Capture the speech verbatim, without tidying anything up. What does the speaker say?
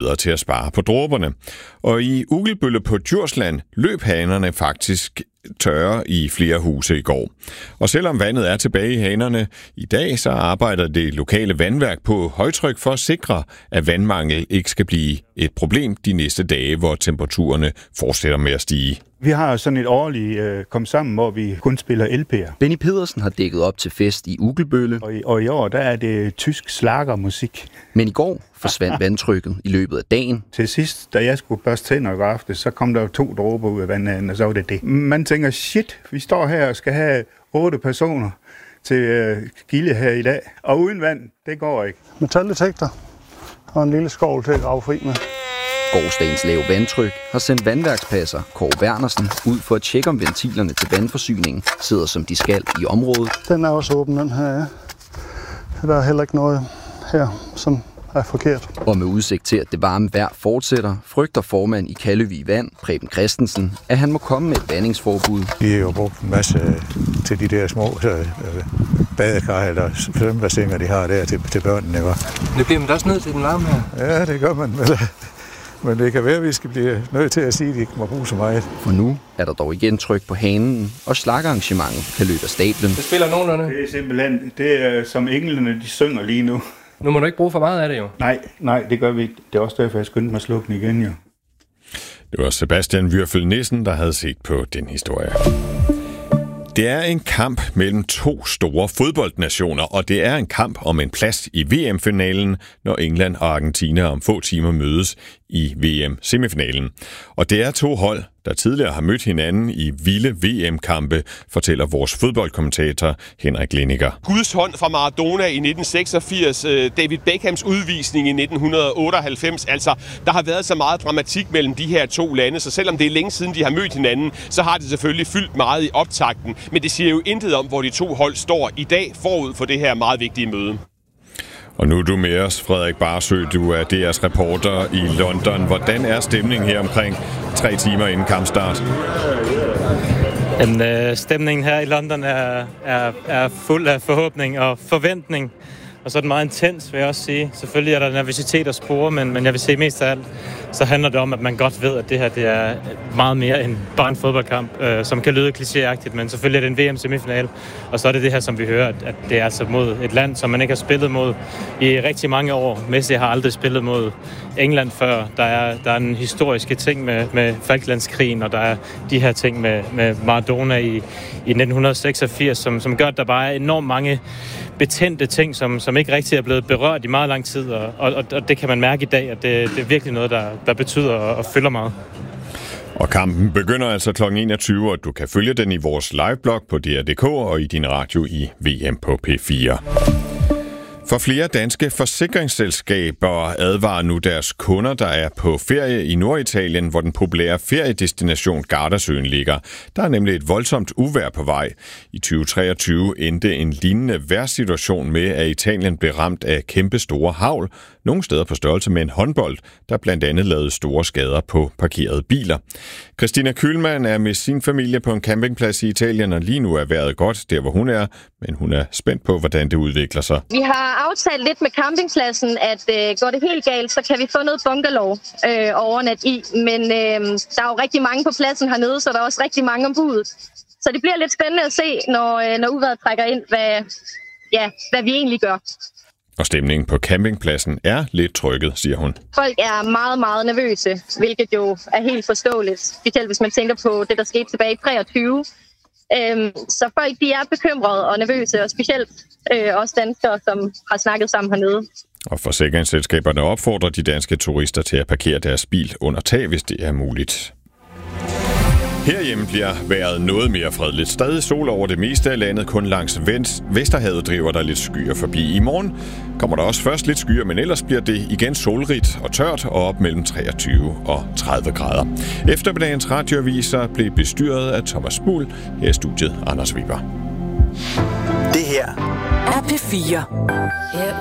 bedre til at spare på dråberne. Og i Ugelbølle på Djursland løb hanerne faktisk tørre i flere huse i går. Og selvom vandet er tilbage i hanerne i dag, så arbejder det lokale vandværk på højtryk for at sikre, at vandmangel ikke skal blive et problem de næste dage, hvor temperaturerne fortsætter med at stige. Vi har sådan et årligt øh, kom sammen, hvor vi kun spiller L P'er. Benny Pedersen har dækket op til fest i Ugelbølle. Og i, og i år, der er det tysk slagermusik. Men i går forsvandt vandtrykket i løbet af dagen. Til sidst, da jeg skulle børste tænder i går aftes, så kom der to dråber ud af vandet, og så var det det. Man tænker, shit, vi står her og skal have otte personer til øh, gilde her i dag. Og uden vand, det går ikke. Metaldetektor og en lille skovl til at grave fri med. Gårdsdagens lave vandtryk har sendt vandværkspasser Kåre Wernersen ud for at tjekke, om ventilerne til vandforsyningen sidder som de skal i området. Den er også åben, den her, ja. Der er heller ikke noget her, som er forkert. Og med udsigt til, at det varme vejr fortsætter, frygter formand i Kallevig Vand, Preben Christensen, at han må komme med et vandingsforbud. Vi har jo brugt en masse til de der små øh, badekar eller svømmebassiner, de har der til, til børnene. Det bliver man også nødt til den varme her. Ja, det gør man. Men det kan være, at vi skal blive nødt til at sige, at de ikke må bruge så meget. For nu er der dog igen tryk på hanen, og slagarrangementet kan løbe af stablen. Det spiller nogenlunde. Det er simpelthen, det er som englene, de synger lige nu. Nu må du ikke bruge for meget af det jo. Nej, nej, det gør vi ikke. Det er også derfor, jeg skyndte mig at slukke den igen, jo. Det var Sebastian Würfel Nissen, der havde set på den historie. Det er en kamp mellem to store fodboldnationer, og det er en kamp om en plads i V M-finalen, når England og Argentina om få timer mødes i V M-semifinalen. Og det er to hold, der tidligere har mødt hinanden i vilde V M-kampe, fortæller vores fodboldkommentator Henrik Linniger. Guds hånd fra Maradona i nitten seksogfirs, David Beckhams udvisning i nitten otteoghalvfems. Altså, der har været så meget dramatik mellem de her to lande, så selvom det er længe siden, de har mødt hinanden, så har det selvfølgelig fyldt meget i optakten. Men det siger jo intet om, hvor de to hold står i dag forud for det her meget vigtige møde. Og nu er du med os, Frederik Barsø. Du er D R's reporter i London. Hvordan er stemningen her omkring tre timer inden kampstart? Jamen, øh, stemningen her i London er, er, er fuld af forhåbning og forventning. Og så er den meget intens, vil jeg også sige. Selvfølgelig er der nervøsitet og spore, men, men jeg vil sige mest af alt, så handler det om, at man godt ved, at det her det er meget mere end bare en fodboldkamp, øh, som kan lyde klichéagtigt, men selvfølgelig er det en V M-semifinal. Og så er det det her, som vi hører, at, at det er altså mod et land, som man ikke har spillet mod i rigtig mange år. Messi har aldrig spillet mod England før. Der er, der er en historiske ting med, med Falklandskrigen, og der er de her ting med, med Maradona i, i nitten seksogfirs, som, som gør, at der bare er enormt mange betændte ting, som, som ikke rigtig er blevet berørt i meget lang tid, og, og, og det kan man mærke i dag, at det, det er virkelig noget, der, der betyder og, og fylder meget. Og kampen begynder altså klokken enogtyve, og du kan følge den i vores liveblog på D R punktum D K og i din radio i V M på P fire. For flere danske forsikringsselskaber advarer nu deres kunder, der er på ferie i Norditalien, hvor den populære feriedestination Gardasøen ligger. Der er nemlig et voldsomt uvejr på vej. I tyve treogtyve endte en lignende vejrsituation med, at Italien blev ramt af kæmpe store hagl, nogle steder på størrelse med en håndbold, der blandt andet lavede store skader på parkerede biler. Christina Kühlmann er med sin familie på en campingplads i Italien, og lige nu er vejret godt der, hvor hun er, men hun er spændt på, hvordan det udvikler sig. Vi har aftalt lidt med campingpladsen, at øh, går det helt galt, så kan vi få noget bungalow øh, overnat i. Men øh, der er jo rigtig mange på pladsen hernede, så der er også rigtig mange om budet. Så det bliver lidt spændende at se, når, øh, når uvejret trækker ind, hvad, ja, hvad vi egentlig gør. Og stemningen på campingpladsen er lidt trykket, siger hun. Folk er meget, meget nervøse, hvilket jo er helt forståeligt. Specielt hvis man tænker på det, der skete tilbage i treogtyve. Øhm, så folk de er bekymrede og nervøse, og specielt øh, også danskere, som har snakket sammen hernede. Og forsikringsselskaberne opfordrer de danske turister til at parkere deres bil under tag, hvis det er muligt. Herhjemme bliver vejret noget mere fredeligt. Stadig sol over det meste af landet, kun langs Vesterhavet driver der lidt skyer forbi. I morgen kommer der også først lidt skyer, men ellers bliver det igen solrigt og tørt og op mellem treogtyve og tredive grader. Eftermiddagens radioaviser blev bestyret af Thomas Buhl. Her i studiet Anders Weber. Det her er P fire.